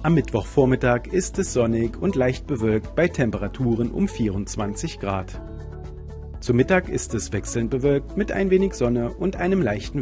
Am Mittwochvormittag ist es sonnig und leicht bewölkt bei Temperaturen um 24 Grad. Zu Mittag ist es wechselnd bewölkt mit ein wenig Sonne und einem leichten